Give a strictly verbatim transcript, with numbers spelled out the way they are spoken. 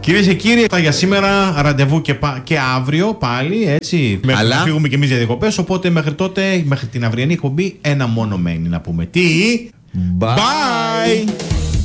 Κυρίες και κύριοι, αυτά για σήμερα. Ραντεβού και, πα... και αύριο πάλι, έτσι. Μέχρι Αλλά... να φύγουμε και εμείς για διακοπές. Οπότε μέχρι τότε, μέχρι την αυριανή εκπομπή, ένα μόνο μένει να πούμε. Τι? Bye! Bye.